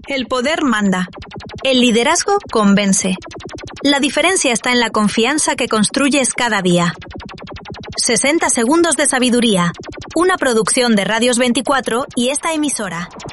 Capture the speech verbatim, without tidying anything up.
El poder manda. El liderazgo convence. La diferencia está en la confianza que construyes cada día. sesenta segundos de sabiduría. Una producción de Radios veinticuatro y esta emisora.